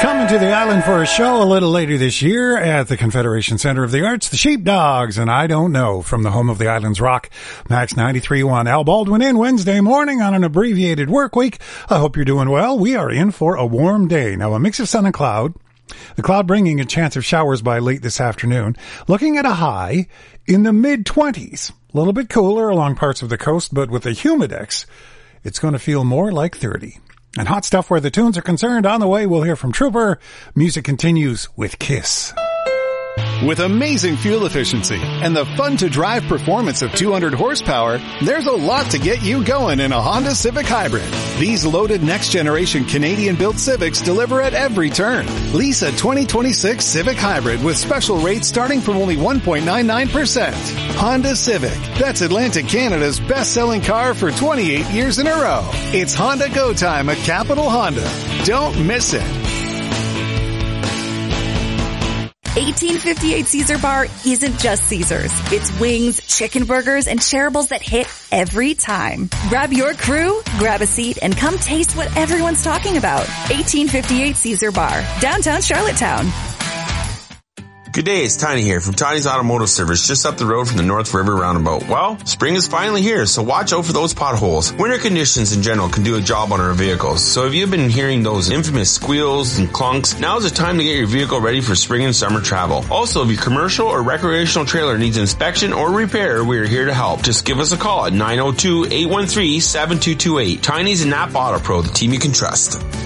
Coming to the island for a show a little later this year at the Confederation Center of the Arts, the Sheepdogs, and I Don't Know from the home of the island's rock, Max 93.1. Al Baldwin in Wednesday morning on an abbreviated work week. I hope you're doing well. We are in for a warm day. Now, a mix of sun and cloud. The cloud bringing a chance of showers by late this afternoon. Looking at a high in the mid-20s. A little bit cooler along parts of the coast, but with the humidex, it's going to feel more like 30. And hot stuff where the tunes are concerned. On the way, we'll hear from Trooper. Music continues with Kiss. With amazing fuel efficiency and the fun-to-drive performance of 200 horsepower, there's a lot to get you going in a Honda Civic Hybrid. These loaded next-generation Canadian-built Civics deliver at every turn. Lease a 2026 Civic Hybrid with special rates starting from only 1.99%. Honda Civic. That's Atlantic Canada's best-selling car for 28 years in a row. It's Honda Go Time at Capital Honda. Don't miss it. 1858 Caesar Bar isn't just Caesars. It's wings, chicken burgers, and shareables that hit every time. Grab your crew, grab a seat, and come taste what everyone's talking about. 1858 Caesar Bar, downtown Charlottetown. Good day, it's Tiny here from Tiny's Automotive Service, just up the road from the North River Roundabout. Well, spring is finally here, so watch out for those potholes. Winter conditions in general can do a job on our vehicles, so if you've been hearing those infamous squeals and clunks, now's the time to get your vehicle ready for spring and summer travel. Also, if your commercial or recreational trailer needs inspection or repair, we are here to help. Just give us a call at 902-813-7228. Tiny's and Napa Auto Pro, the team you can trust.